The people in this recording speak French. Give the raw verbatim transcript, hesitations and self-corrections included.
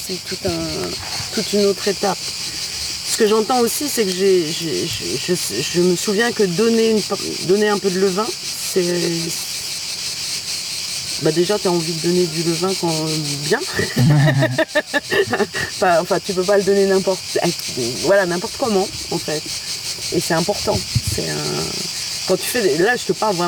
c'est tout un, toute une autre étape. Ce que j'entends aussi, c'est que j'ai, j'ai, je, je, je me souviens que donner, une, donner un peu de levain, c'est... Bah déjà, tu as envie de donner du levain quand bien. enfin, enfin, tu peux pas le donner n'importe, voilà, n'importe comment, en fait. Et c'est important. C'est un... Quand tu fais des... Là, je te parle vraiment